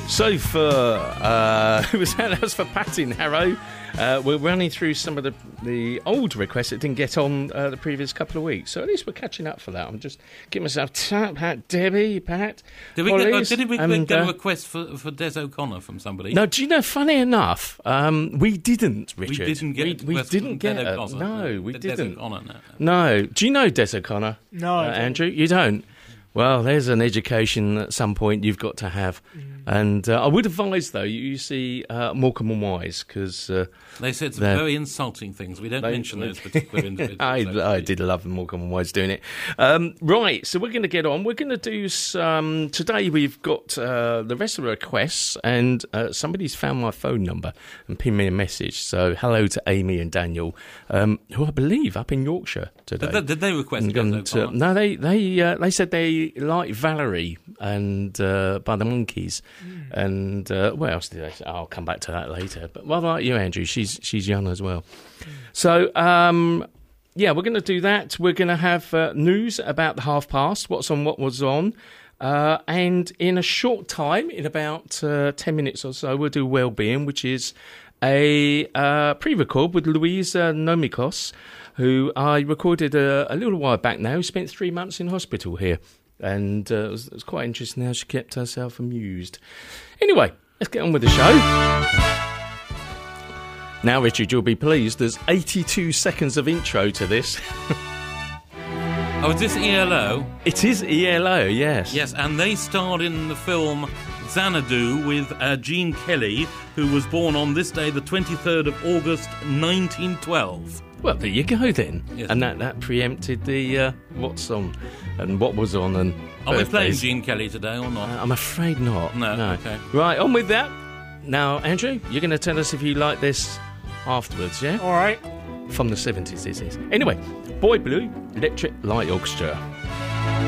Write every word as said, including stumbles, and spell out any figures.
So for uh, it was that was for Pat in Harrow. Uh, we're running through some of the the old requests that didn't get on uh, the previous couple of weeks, so at least we're catching up for that. I'm just giving myself tap, Pat, Debbie, Pat. Did we get, Hollies, did we and, get a uh, request for for Des O'Connor from somebody? No, do you know? Funny enough, um, we didn't, Richard. We didn't get. We, we didn't get Des it. O'Connor. No, we Des didn't. O'Connor, no, no. no. Do you know Des O'Connor? No, I uh, don't. Andrew, you don't. Well, there's an education at some point you've got to have. Mm. And uh, I would advise, though, you, you see uh, Morecambe and Wise, because... Uh, they said some very insulting things. We don't they, mention those particular individuals. I, so I did love Morecambe and Wise doing it. Um, right, so we're going to get on. We're going to do some... Today we've got uh, the rest of the requests, and uh, somebody's found my phone number and pinned me a message. So hello to Amy and Daniel, um, who I believe up in Yorkshire today. Did they, did they request Des O'Connor? No, they, they, uh, they said they like Valerie and uh, by the Monkees. Mm. And uh, what else did they say? I'll come back to that later. But what about you, Andrew? She's she's young as well. Mm. So, um, yeah, we're going to do that. We're going to have uh, news about the half past, what's on, what was on. Uh, and in a short time, in about uh, ten minutes or so, we'll do Wellbeing, which is a uh, pre-record with Louisa Nomikos, who I recorded a, a little while back now, who spent three months in hospital here. And uh, it, was, it was quite interesting how she kept herself amused. Anyway, let's get on with the show. Now, Richard, you'll be pleased. There's eighty-two seconds of intro to this. Oh, is this E L O? It is E L O, yes. Yes, and they starred in the film Xanadu with uh, Gene Kelly, who was born on this day, the twenty-third of August, nineteen twelve. Well, there you go then. Yes. And that, that preempted the uh, what's on and what was on and Are birthdays. we playing Gene Kelly today or not? Uh, I'm afraid not. No, no. okay. Right, on with that. Now, Andrew, you're going to tell us if you like this afterwards, yeah? All right. From the seventies, this is. Anyway, Boy Blue, Electric Light Orchestra.